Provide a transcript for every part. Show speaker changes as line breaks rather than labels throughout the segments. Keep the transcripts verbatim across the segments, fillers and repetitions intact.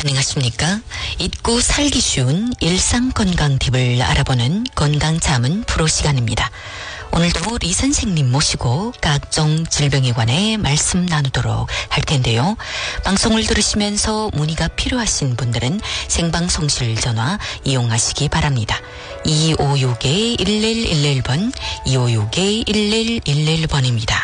안녕하십니까? 잊고 살기 쉬운 일상 건강 팁을 알아보는 건강자문 프로 시간입니다. 오늘도 리 선생님 모시고 각종 질병에 관해 말씀 나누도록 할 텐데요. 방송을 들으시면서 문의가 필요하신 분들은 생방송실 전화 이용하시기 바랍니다. 이오육 일일일일 번, 이오육 일일일일 번입니다.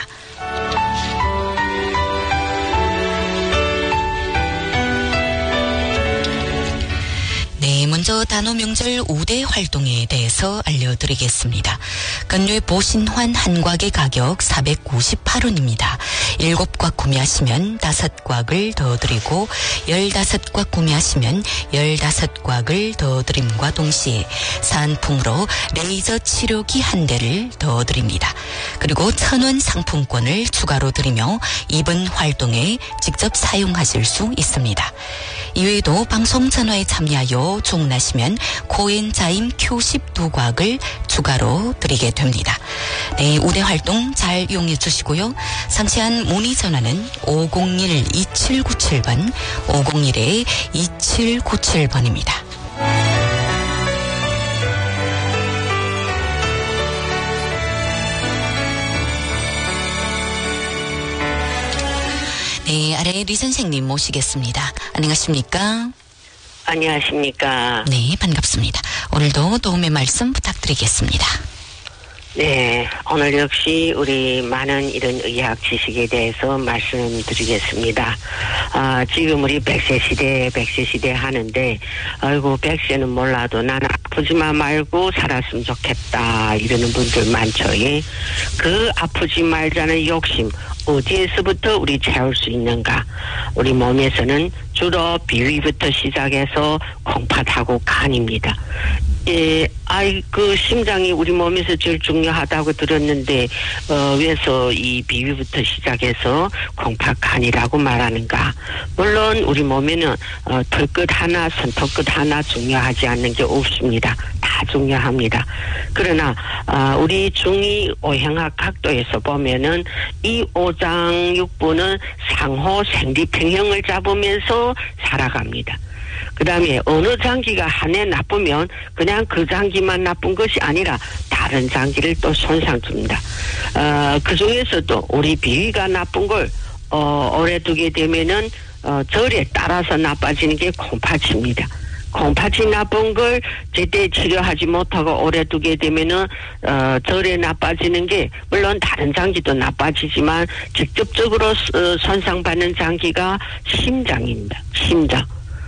네, 먼저 단오 명절 우대 활동에 대해서 알려드리겠습니다. 건류의 보신환 한 곽의 가격 사백구십팔 원입니다. 일곱 곽 구매하시면 다섯 곽을 더 드리고 열다섯 곽 구매하시면 열다섯 곽을 더 드림과 동시에 사은품으로 레이저 치료기 한 대를 더 드립니다. 그리고 천 원 상품권을 추가로 드리며 이번 활동에 직접 사용하실 수 있습니다. 이외에도 방송 전화에 참여하여 주문하시면 코엔자임 큐 십이 곽을 추가로 드리게 됩니다. 네, 우대 활동 잘 이용해 주시고요. 상세한 문의 전화는 오공일 이칠구칠 번, 오공일 이칠구칠 번입니다. 네, 아래 리 선생님 모시겠습니다. 안녕하십니까?
안녕하십니까?
네, 반갑습니다. 오늘도 도움의 말씀 부탁드리겠습니다.
네, 오늘 역시 우리 많은 이런 의학 지식에 대해서 말씀드리겠습니다. 아, 지금 우리 백 세 시대, 백 세 시대 하는데, 아이고, 백 세는 몰라도 나는 아프지만 말고 살았으면 좋겠다, 이러는 분들 많죠. 예? 그 아프지 말자는 욕심, 어디에서부터 우리 채울 수 있는가? 우리 몸에서는 주로 비위부터 시작해서 콩팥하고 간입니다. 예, 아이, 그 심장이 우리 몸에서 제일 중요하다고 들었는데, 어, 왜서 이 비위부터 시작해서 콩팥 간이라고 말하는가? 물론 우리 몸에는, 어, 털끝 하나, 손톱끝 하나 중요하지 않는 게 없습니다. 다 중요합니다. 그러나, 어, 우리 중이 오행학 각도에서 보면은 이 오장육부는 상호 생리평형을 잡으면서 살아갑니다. 그 다음에 어느 장기가 한 해 나쁘면 그냥 그 장기만 나쁜 것이 아니라 다른 장기를 또 손상 줍니다. 어, 그 중에서도 우리 비위가 나쁜 걸, 어, 오래 두게 되면은, 어, 절에 따라서 나빠지는 게 콩팥입니다. 콩팥이 나쁜 걸 제때 치료하지 못하고 오래 두게 되면은, 어, 절에 나빠지는 게, 물론 다른 장기도 나빠지지만, 직접적으로 어, 손상받는 장기가 심장입니다. 심장.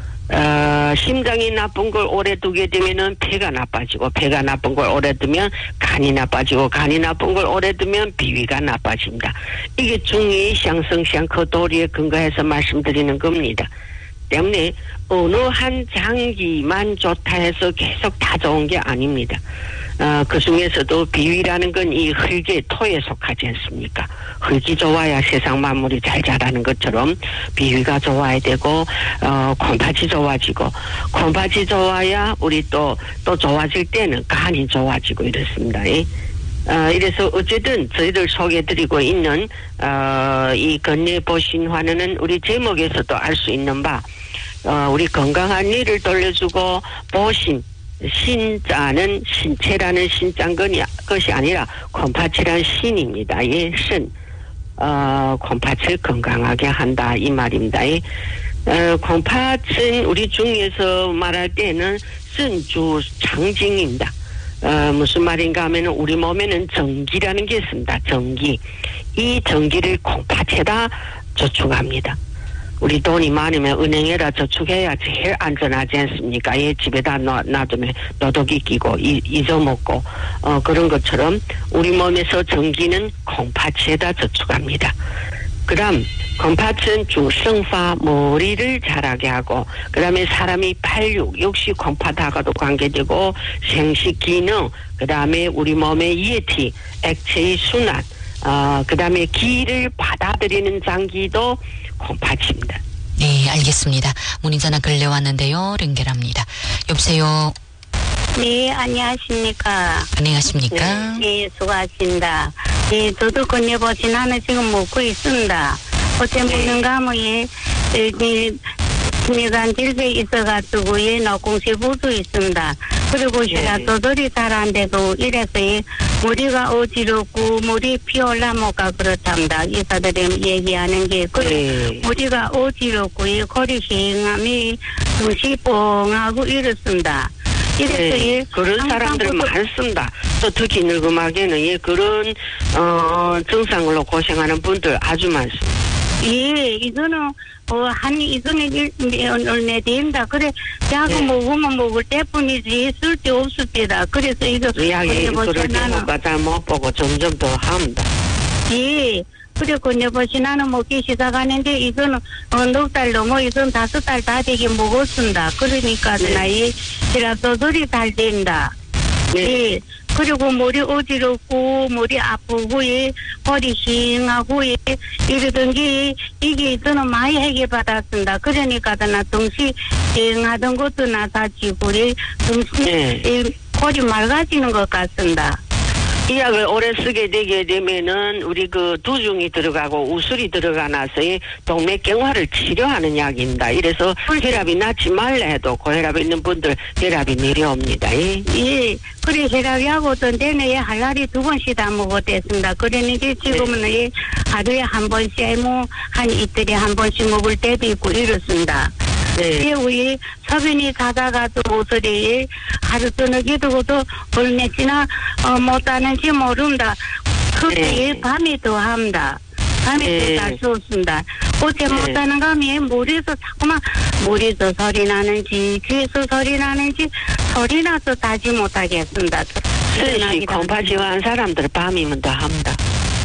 어, 심장이 나쁜 걸 오래 두게 되면은 폐가 나빠지고, 폐가 나쁜 걸 오래 두면 간이 나빠지고, 간이 나쁜 걸 오래 두면 비위가 나빠집니다. 이게 중이 샹성샹커 도리에 근거해서 말씀드리는 겁니다. 때문에 어느 한 장기만 좋다 해서 계속 다 좋은 게 아닙니다. 어, 그 중에서도 비위라는 건 이 흙의 토에 속하지 않습니까? 흙이 좋아야 세상 만물이 잘 자라는 것처럼 비위가 좋아야 되고, 어, 콩팥이 좋아지고, 콩팥이 좋아야 우리 또, 또 좋아질 때는 간이 좋아지고 이렇습니다. 예? 어, 이래서 어쨌든 저희들 소개해드리고 있는, 어, 이 건뇌보신환은 우리 제목에서도 알 수 있는 바, 어, 우리 건강한 이를 돌려주고, 보신, 신자는 신체라는 신자인 것이 아니라 콩팥이란 신입니다. 예, 신. 어, 콩팥을 건강하게 한다, 이 말입니다. 예. 어, 콩팥은 우리 중에서 말할 때는 쓴주 장징입니다. 어, 무슨 말인가 하면 우리 몸에는 전기라는 게 있습니다. 전기. 이 전기를 콩팥에다 저축합니다. 우리 돈이 많으면 은행에다 저축해야 제일 안전하지 않습니까? 예, 집에다 놔, 놔두면 노독이 끼고 잊어먹고, 어, 그런 것처럼 우리 몸에서 전기는 콩팥에다 저축합니다. 그 다음, 콩팥은 주성파, 머리를 자라게 하고, 그 다음에 사람이 팔육, 역시 콩팥하고도 관계되고, 생식 기능, 그 다음에 우리 몸의 이에티, 액체의 순환, 어, 그 다음에 기를 받아들이는 장기도 콩팥입니다.
네, 알겠습니다. 문의 전화 걸려왔는데요. 연결합니다. 여보세요.
네, 안녕하십니까.
안녕하십니까.
네, 수고하십니다. 예, 저도 건네보신 하나 지금 먹고 있습니다. 어째 먹는가 하면, 예, 예, 미간 질병 있어가지고 예 노공세부도 있습니다. 그리고 혈압조절이 잘 안 돼도 이래서 예, 머리가 어지럽고 머리 피 올라모가 그렇답니다. 의사들이 얘기하는 게 그리고
네.
머리가 어지럽고 예, 거리 휑함이 둥시 뻥하고 이렇습니다. 이래서
네,
예,
그런
항상
사람들
그-
많습니다. 또 특히 늙음하게는 예, 그런 어, 증상으로 고생하는 분들 아주 많습니다.
예, 이거는, 어, 한, 이거는 일, 얼마 된다. 그래, 약을
네.
먹으면 먹을 때뿐이지, 쓸데 없습니다. 그래서 이거,
약에
건네보시
그럴 때
나는,
효과 잘 못 보고 점점 더 합니다.
예, 그래, 건네보시 나는 먹기 시작하는데, 이거는, 어, 넉 달 넘어, 이건 다섯 달 다 되게 먹었습니다. 그러니까,
네.
나이, 지라도들이 잘 된다.
네.
예. 그리고 머리 어지럽고 머리 아프고 예, 머리 싱하고 예, 이러던 게 이게 저는 많이 해결받았습니다. 그러니까 나 동시 싱하던 것도 나사지고 예, 동시
네.
예, 골이 맑아지는 것 같습니다.
이 약을 오래 쓰게 되게 되면은 우리 그 두중이 들어가고 우술이 들어가나서 이 동맥경화를 치료하는 약입니다. 이래서 혈압이 낮지 말라 해도 고혈압 있는 분들 혈압이 내려옵니다. 예.
예, 그래 혈압약하고 어떤 때는 예, 할 날이 두 번씩 다 먹었댔습니다. 그러는데 지금은 예, 하루에 한 번씩 뭐 한 이틀에 한 번씩 먹을 때도 있고 이렇습니다.
네.
예, 우리 서변이 가다가도 옷을 하루 저녁에 두고도 얼마치나 어, 못하는지 모른다. 그때
네.
예, 밤에 더 합니다. 밤에
네.
더 잘 쏘습니다. 어제
네.
못하는 감에 머리에서 자꾸만 머리에서 소리 나는지 귀에서 소리 나는지 소리 나서 다지 못하겠습니다.
스시 콩팥지한 사람들 밤이면 다 합니다.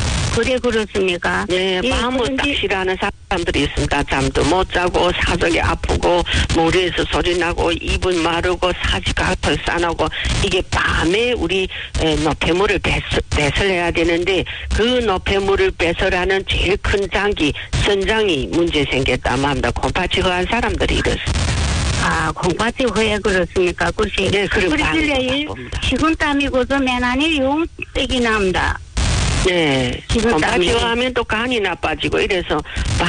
그래 그렇습니까?
네,
예,
밤을 딱
그런지-
싫어하는 사람들이 있습니다. 잠도 못 자고 사정이 아프고 머리에서 소리 나고 입은 마르고 사지각을 싸나고 이게 밤에 우리 에, 노폐물을 배설, 배설해야 되는데 그 노폐물을 배설하는 제일 큰 장기 선장이 문제 생겼다고 합니다. 콩팥이 허한 사람들이 이렇습니다.
아, 콩팥이 왜 그렇습니까? 글쎄.
네, 그리고
그래,
밤이
그래,
더 바쁩니다.
식은땀이고도 맨안에 용색이 납니다.
네,
지금
콩팥이
땀이-
허하면 또 간이 나빠지고 이래서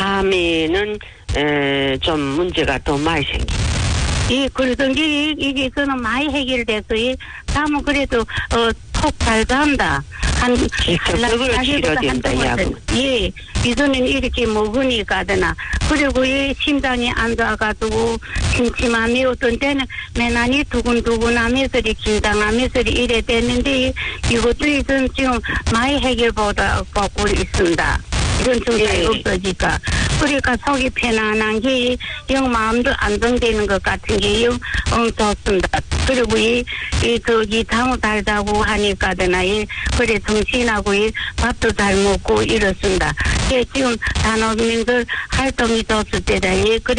밤에는 에, 좀 문제가 더 많이 생깁니다.
이, 그러던 게, 이게, 저는 많이 해결돼서, 이, 다음은 그래도, 어, 톡 잘 간다. 한,
직접적으로
한-
치료된다,
한-
약은.
예, 이거는 이렇게 먹으니까 되나. 그리고 이 심장이 안 좋아가지고, 침침함이 어떤 때는 매난이 두근두근하면서, 긴장하면서 이래 됐는데, 이것도 이건 지금 많이 해결보다 받고 있습니다. 이런 증상이
예.
없어지니까. 그러니까 속이 편안한 게, 영 마음도 안정되는 것 같은 게, 영, 어, 좋습니다. 그리고 이, 이, 저기, 잠을 잘 자고 하니까, 되나, 이, 그래, 정신하고, 이, 밥도 잘 먹고 이렇습니다. 예, 지금 단어민들 활동이 좋을 때다. 예, 그래.